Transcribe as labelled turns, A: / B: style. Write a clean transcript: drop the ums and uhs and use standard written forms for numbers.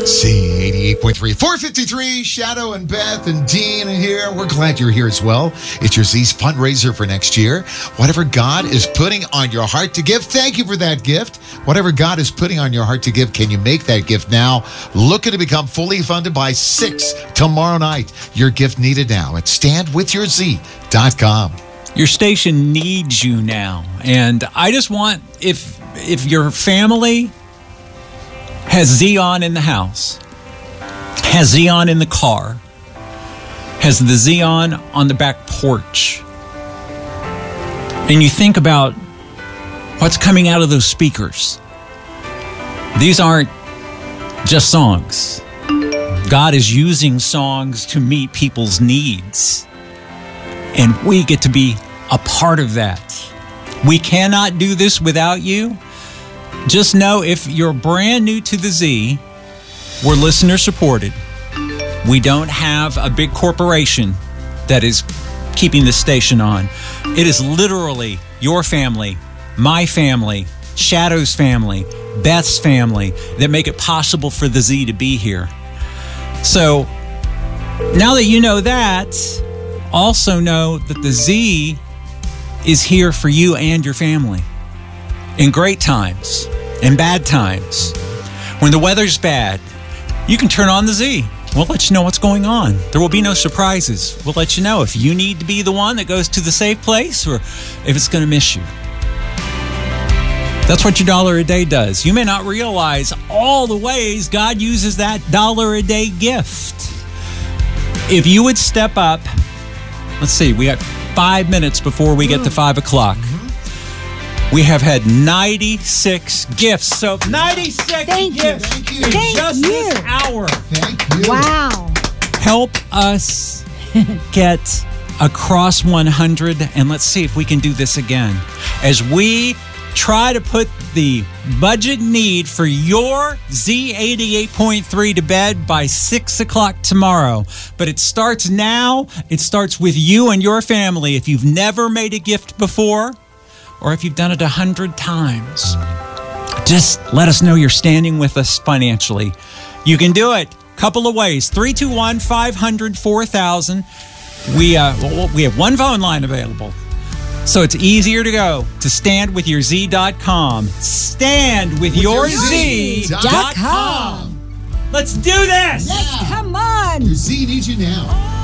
A: C88.3, 453, Shadow and Beth and Dean are here. We're glad you're here as well. It's your Z's fundraiser for next year. Whatever God is putting on your heart to give, thank you for that gift. Whatever God is putting on your heart to give, can you make that gift now? Looking to become fully funded by 6 tomorrow night. Your gift needed now at standwithyourz.com.
B: Your station needs you now. And I just want, if your family has Xeon in the house, has Xeon in the car, has the Xeon on the back porch, and you think about what's coming out of those speakers, these aren't just songs. God is using songs to meet people's needs, and we get to be a part of that. We cannot do this without you. Just know, if you're brand new to the Z, we're listener supported. We don't have a big corporation that is keeping the station on. It is literally your family, my family, Shadow's family, Beth's family that make it possible for the Z to be here. So now that you know that, also know that the Z is here for you and your family. In great times, in bad times, when the weather's bad, you can turn on the Z. We'll let you know what's going on. There will be no surprises. We'll let you know if you need to be the one that goes to the safe place or if it's going to miss you. That's what your $1 a day does. You may not realize all the ways God uses that $1 a day gift. If you would step up, let's see, we got 5 minutes before we get to 5 o'clock. We have had 96 gifts. So 96 gifts in just this hour.
A: Thank you.
C: Wow.
B: Help us get across 100, and let's see if we can do this again. As we try to put the budget need for your Z88.3 to bed by 6 o'clock tomorrow. But it starts now. It starts with you and your family. If you've never made a gift before, or if you've done it 100 times, just let us know you're standing with us financially. You can do it a couple of ways. 321-500-4000. We have one phone line available. So it's easier to go to standwithyourz.com. Standwithyourz.com. Let's do this!
C: Come on!
A: Your Z needs you now.